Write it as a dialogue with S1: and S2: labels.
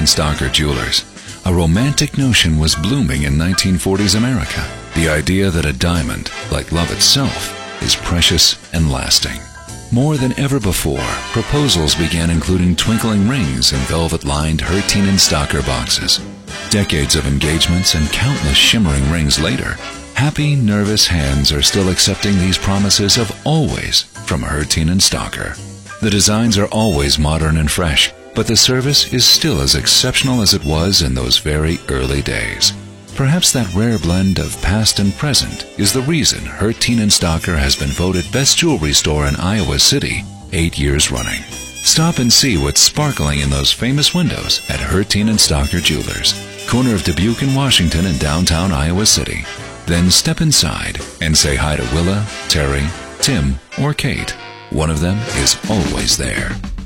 S1: Stocker Jewelers. A romantic notion was blooming in 1940s America. The idea that a diamond, like love itself, is precious and lasting. More than ever before, proposals began including twinkling rings in velvet-lined Herteen and Stocker boxes. Decades of engagements and countless shimmering rings later, happy, nervous hands are still accepting these promises of always from Herteen and Stocker. The designs are always modern and fresh, but the service is still as exceptional as it was in those very early days. Perhaps that rare blend of past and present is the reason Herteen and Stocker has been voted best jewelry store in Iowa City 8 years running. Stop and see what's sparkling in those famous windows at Herteen and Stocker Jewelers, corner of Dubuque and Washington in downtown Iowa City. Then step inside and say hi to Willa, Terry, Tim, or Kate. One of them is always there.